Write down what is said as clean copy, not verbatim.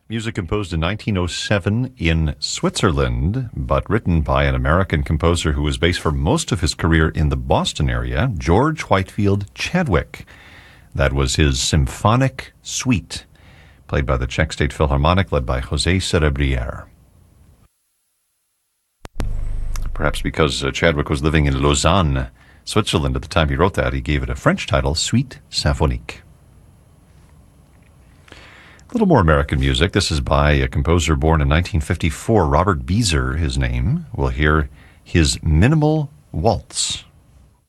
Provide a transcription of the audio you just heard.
Music composed in 1907 in Switzerland, but written by an American composer who was based for most of his career in the Boston area, George Whitefield Chadwick. That was his Symphonic Suite, played by the Czech State Philharmonic, led by José Cerebrière. Perhaps because Chadwick was living in Lausanne, Switzerland at the time he wrote that, he gave it a French title, Suite Symphonique. A little more American music. This is by a composer born in 1954, Robert Beezer, his name. We'll hear his Minimal Waltz.